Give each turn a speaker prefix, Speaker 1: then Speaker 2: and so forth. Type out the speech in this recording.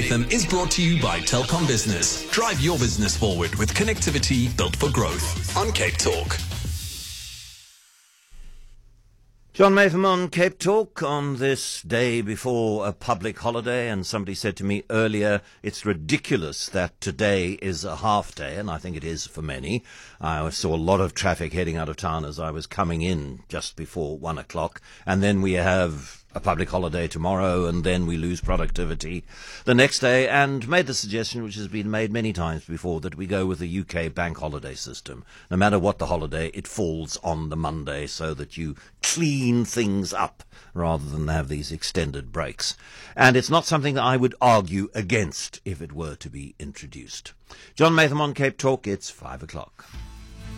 Speaker 1: Maytham is brought to you by Telkom Business. Drive your business forward with connectivity built for growth on Cape Talk.
Speaker 2: John Maytham on Cape Talk on this day before a public holiday, and somebody said to me earlier, it's ridiculous that today is a half day, and I think it is for many. I saw a lot of traffic heading out of town as I was coming in just before 1 o'clock, and then we have a public holiday tomorrow, and then we lose productivity the next day, and made the suggestion, which has been made many times before, that we go with the UK bank holiday system. No matter what the holiday, it falls on the Monday so that you clean things up rather than have these extended breaks. And it's not something that I would argue against if it were to be introduced. John Maytham on Cape Talk, it's 5 o'clock.